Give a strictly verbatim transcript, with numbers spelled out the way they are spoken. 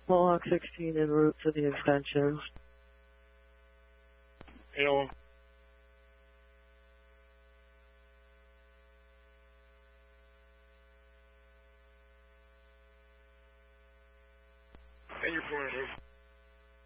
Mohawk sixteen en route to the extension. eight oh one. And you're pulling in.